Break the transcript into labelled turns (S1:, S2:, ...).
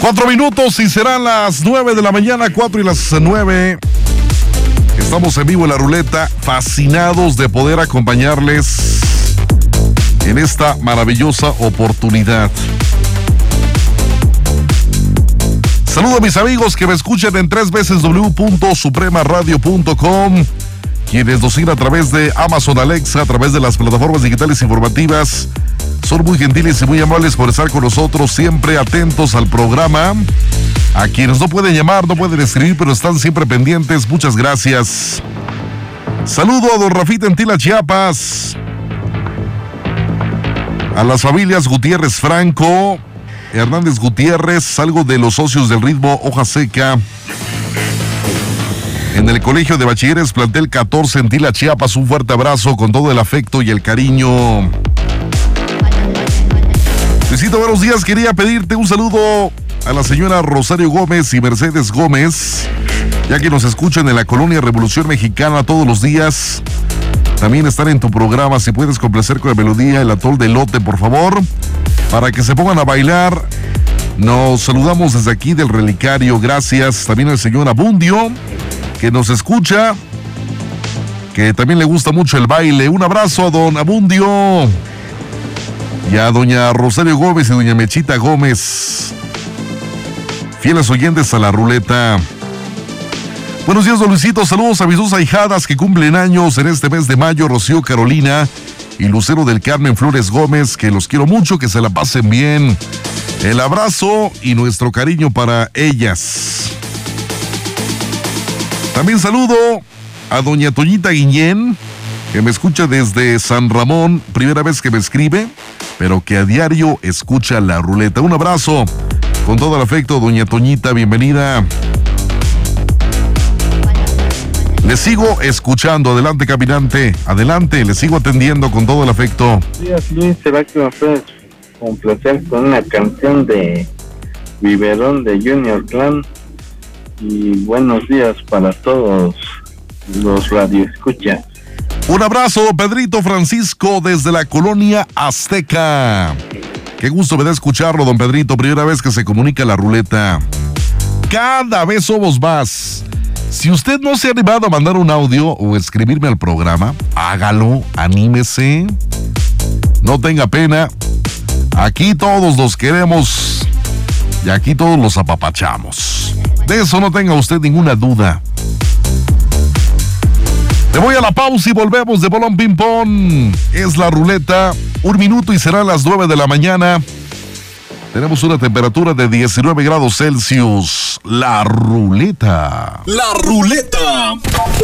S1: 4 minutos y serán las 9 de la mañana, 4 y las 9. Estamos en vivo en la ruleta, fascinados de poder acompañarles en esta maravillosa oportunidad. Saludo a mis amigos que me escuchan en www.supremaradio.com, quienes nos siguen a través de Amazon Alexa, a través de las plataformas digitales informativas. Son muy gentiles y muy amables por estar con nosotros, siempre atentos al programa. A quienes no pueden llamar, no pueden escribir, pero están siempre pendientes, muchas gracias. Saludo a don Rafita en Tila, Chiapas. A las familias Gutiérrez Franco, Hernández Gutiérrez, algo de los socios del ritmo Hoja Seca. En el Colegio de Bachilleres Plantel 14 en Tila, Chiapas, un fuerte abrazo con todo el afecto y el cariño. Luisito, buenos días. Quería pedirte un saludo a la señora Rosario Gómez y Mercedes Gómez, ya que nos escuchan en la colonia Revolución Mexicana todos los días. También están en tu programa. Si puedes complacer con la melodía El Atol de Elote, por favor, para que se pongan a bailar. Nos saludamos desde aquí del Relicario. Gracias. También al señor Abundio, que nos escucha, que también le gusta mucho el baile. Un abrazo a don Abundio. Y a doña Rosario Gómez y doña Mechita Gómez, fieles oyentes a la ruleta. Buenos días, don Luisito. Saludos a mis dos ahijadas que cumplen años en este mes de mayo, Rocío Carolina y Lucero del Carmen Flores Gómez, que los quiero mucho, que se la pasen bien. El abrazo y nuestro cariño para ellas. También saludo a doña Toñita Guiñén, que me escucha desde San Ramón, primera vez que me escribe, pero que a diario escucha la ruleta. Un abrazo con todo el afecto, doña Toñita, bienvenida. Le sigo escuchando, adelante caminante, adelante, le sigo atendiendo con todo el afecto.
S2: Buenos días, Luis, ¿será que me puedes complacer con una canción de Biberón de Junior Clan? Y buenos días para todos los radioescuchas.
S1: Un abrazo, don Pedrito Francisco, desde la colonia Azteca. Qué gusto me da escucharlo, don Pedrito. Primera vez que se comunica la ruleta. Cada vez somos más. Si usted no se ha animado a mandar un audio o escribirme al programa, hágalo, anímese. No tenga pena. Aquí todos los queremos y aquí todos los apapachamos. De eso no tenga usted ninguna duda. Me voy a la pausa y volvemos de Bolón Ping Pong. Es la ruleta, 1 minuto y será las 9 de la mañana. Tenemos una temperatura de 19 grados Celsius. La ruleta.
S3: La ruleta.